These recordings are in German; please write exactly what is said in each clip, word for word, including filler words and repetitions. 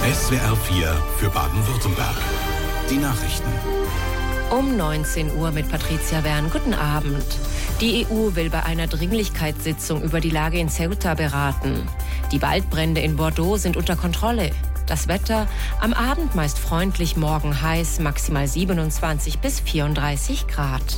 S W R vier für Baden-Württemberg. Die Nachrichten. Um neunzehn Uhr mit Patricia Wern. Guten Abend. Die E U will bei einer Dringlichkeitssitzung über die Lage in Ceuta beraten. Die Waldbrände in Bordeaux sind unter Kontrolle. Das Wetter am Abend meist freundlich, morgen heiß, maximal siebenundzwanzig bis vierunddreißig Grad.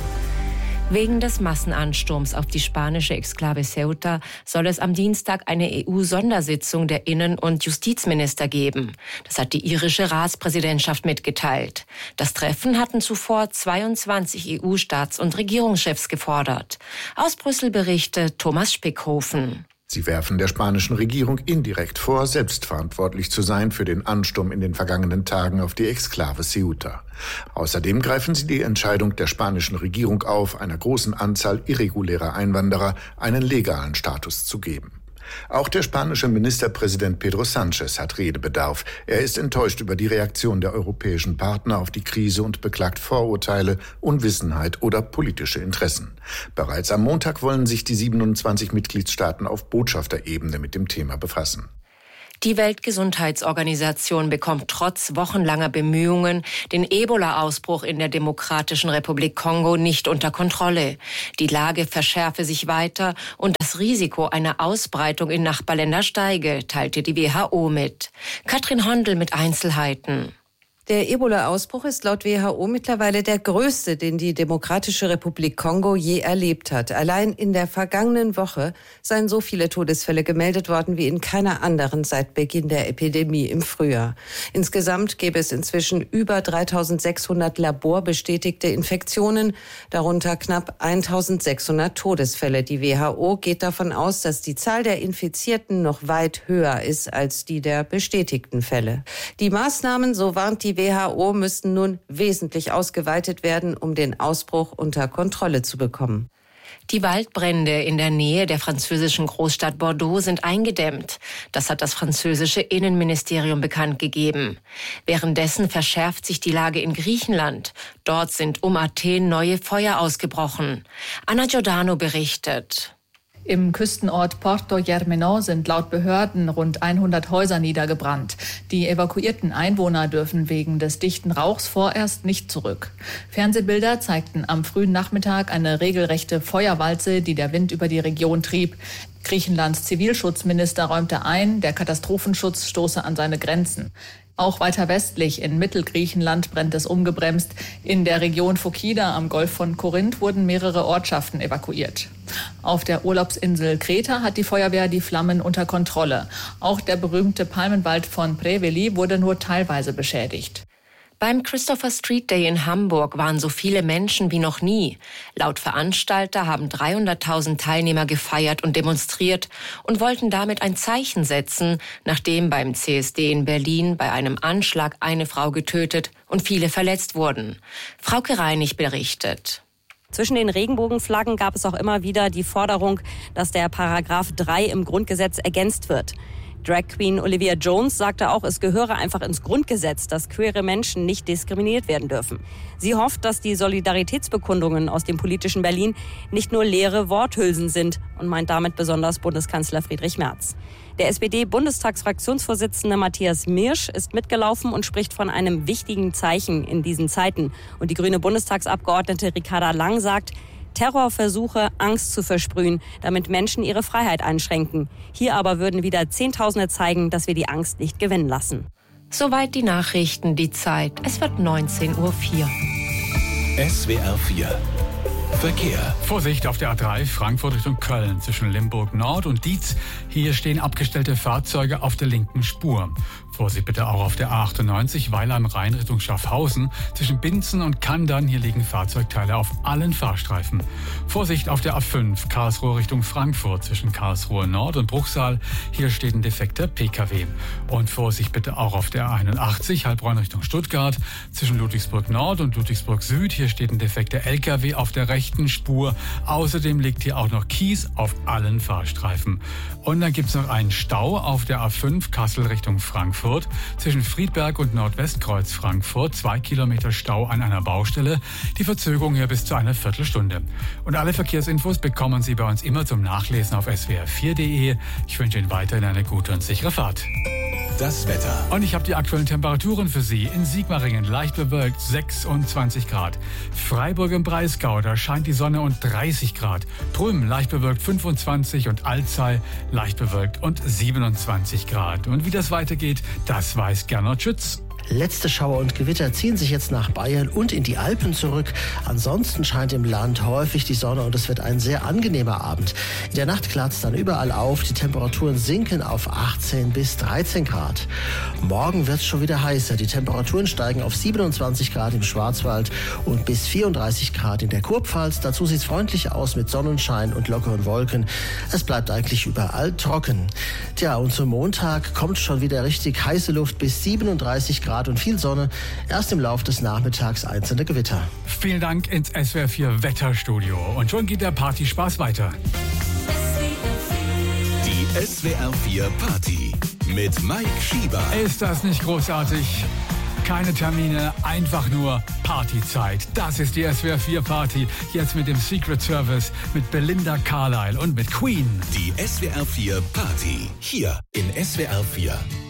Wegen des Massenansturms auf die spanische Exklave Ceuta soll es am Dienstag eine E U-Sondersitzung der Innen- und Justizminister geben. Das hat die irische Ratspräsidentschaft mitgeteilt. Das Treffen hatten zuvor zweiundzwanzig E U-Staats- und Regierungschefs gefordert. Aus Brüssel berichtet Thomas Spickhofen. Sie werfen der spanischen Regierung indirekt vor, selbstverantwortlich zu sein für den Ansturm in den vergangenen Tagen auf die Exklave Ceuta. Außerdem greifen sie die Entscheidung der spanischen Regierung auf, einer großen Anzahl irregulärer Einwanderer einen legalen Status zu geben. Auch der spanische Ministerpräsident Pedro Sánchez hat Redebedarf. Er ist enttäuscht über die Reaktion der europäischen Partner auf die Krise und beklagt Vorurteile, Unwissenheit oder politische Interessen. Bereits am Montag wollen sich die siebenundzwanzig Mitgliedstaaten auf Botschafterebene mit dem Thema befassen. Die Weltgesundheitsorganisation bekommt trotz wochenlanger Bemühungen den Ebola-Ausbruch in der Demokratischen Republik Kongo nicht unter Kontrolle. Die Lage verschärfe sich weiter und das Risiko einer Ausbreitung in Nachbarländer steige, teilte die W H O mit. Katrin Hondel mit Einzelheiten. Der Ebola-Ausbruch ist laut W H O mittlerweile der größte, den die Demokratische Republik Kongo je erlebt hat. Allein in der vergangenen Woche seien so viele Todesfälle gemeldet worden wie in keiner anderen seit Beginn der Epidemie im Frühjahr. Insgesamt gäbe es inzwischen über dreitausendsechshundert laborbestätigte Infektionen, darunter knapp eintausendsechshundert Todesfälle. Die W H O geht davon aus, dass die Zahl der Infizierten noch weit höher ist als die der bestätigten Fälle. Die Maßnahmen, so warnt die W H O, müssten nun wesentlich ausgeweitet werden, um den Ausbruch unter Kontrolle zu bekommen. Die Waldbrände in der Nähe der französischen Großstadt Bordeaux sind eingedämmt. Das hat das französische Innenministerium bekannt gegeben. Währenddessen verschärft sich die Lage in Griechenland. Dort sind um Athen neue Feuer ausgebrochen. Anna Giordano berichtet. Im Küstenort Porto Germano sind laut Behörden rund hundert Häuser niedergebrannt. Die evakuierten Einwohner dürfen wegen des dichten Rauchs vorerst nicht zurück. Fernsehbilder zeigten am frühen Nachmittag eine regelrechte Feuerwalze, die der Wind über die Region trieb. Griechenlands Zivilschutzminister räumte ein, der Katastrophenschutz stoße an seine Grenzen. Auch weiter westlich in Mittelgriechenland brennt es ungebremst. In der Region Phokida am Golf von Korinth wurden mehrere Ortschaften evakuiert. Auf der Urlaubsinsel Kreta hat die Feuerwehr die Flammen unter Kontrolle. Auch der berühmte Palmenwald von Preveli wurde nur teilweise beschädigt. Beim Christopher Street Day in Hamburg waren so viele Menschen wie noch nie. Laut Veranstalter haben dreihunderttausend Teilnehmer gefeiert und demonstriert und wollten damit ein Zeichen setzen, nachdem beim C S D in Berlin bei einem Anschlag eine Frau getötet und viele verletzt wurden. Frauke Reinig berichtet. Zwischen den Regenbogenflaggen gab es auch immer wieder die Forderung, dass der Paragraph drei im Grundgesetz ergänzt wird. Drag Queen Olivia Jones sagte auch, es gehöre einfach ins Grundgesetz, dass queere Menschen nicht diskriminiert werden dürfen. Sie hofft, dass die Solidaritätsbekundungen aus dem politischen Berlin nicht nur leere Worthülsen sind und meint damit besonders Bundeskanzler Friedrich Merz. Der S P D-Bundestagsfraktionsvorsitzende Matthias Mirsch ist mitgelaufen und spricht von einem wichtigen Zeichen in diesen Zeiten. Und die grüne Bundestagsabgeordnete Ricarda Lang sagt, Terrorversuche, Angst zu versprühen, damit Menschen ihre Freiheit einschränken. Hier aber würden wieder Zehntausende zeigen, dass wir die Angst nicht gewinnen lassen. Soweit die Nachrichten, die Zeit. Es wird neunzehn Uhr vier. S W R vier Verkehr. Vorsicht auf der A drei Frankfurt Richtung Köln zwischen Limburg Nord und Dietz. Hier stehen abgestellte Fahrzeuge auf der linken Spur. Vorsicht bitte auch auf der A achtundneunzig Weiler am Rhein Richtung Schaffhausen. Zwischen Binzen und Kandern, hier liegen Fahrzeugteile auf allen Fahrstreifen. Vorsicht auf der A fünf Karlsruhe Richtung Frankfurt zwischen Karlsruhe Nord und Bruchsal. Hier steht ein defekter P K W. Und Vorsicht bitte auch auf der A einundachtzig Heilbronn Richtung Stuttgart zwischen Ludwigsburg Nord und Ludwigsburg Süd. Hier steht ein defekter L K W auf der rechten Spur. Außerdem liegt hier auch noch Kies auf allen Fahrstreifen. Und dann gibt es noch einen Stau auf der A fünf Kassel Richtung Frankfurt. Zwischen Friedberg und Nordwestkreuz Frankfurt. Zwei Kilometer Stau an einer Baustelle. Die Verzögerung hier bis zu einer Viertelstunde. Und alle Verkehrsinfos bekommen Sie bei uns immer zum Nachlesen auf S W R vier Punkt de. Ich wünsche Ihnen weiterhin eine gute und sichere Fahrt. das Wetter. Und ich habe die aktuellen Temperaturen für Sie. In Sigmaringen leicht bewölkt sechsundzwanzig Grad. Freiburg im Breisgau, da scheint die Sonne und dreißig Grad. Prüm leicht bewölkt fünfundzwanzig und Alzey leicht bewölkt und siebenundzwanzig Grad. Und wie das weitergeht, das weiß Gernot Schütz. Letzte Schauer und Gewitter ziehen sich jetzt nach Bayern und in die Alpen zurück. Ansonsten scheint im Land häufig die Sonne und es wird ein sehr angenehmer Abend. In der Nacht klart es dann überall auf. Die Temperaturen sinken auf achtzehn bis dreizehn Grad. Morgen wird es schon wieder heißer. Die Temperaturen steigen auf siebenundzwanzig Grad im Schwarzwald und bis vierunddreißig Grad in der Kurpfalz. Dazu sieht es freundlich aus mit Sonnenschein und lockeren Wolken. Es bleibt eigentlich überall trocken. Tja, und zum Montag kommt schon wieder richtig heiße Luft bis siebenunddreißig Grad. Und viel Sonne, erst im Laufe des Nachmittags einzelne Gewitter. Vielen Dank ins S W R vier Wetterstudio. Und schon geht der Partyspaß weiter. Die S W R vier Party mit Mike Schieber. Ist das nicht großartig? Keine Termine, einfach nur Partyzeit. Das ist die S W R vier Party. Jetzt mit dem Secret Service, mit Belinda Carlisle und mit Queen. Die S W R vier Party. Hier in S W R vier.